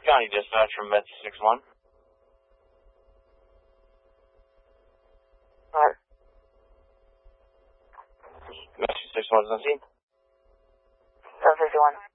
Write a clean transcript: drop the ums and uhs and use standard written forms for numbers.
County Dispatch from Met 61. Alright. Met 61 is on scene. 751.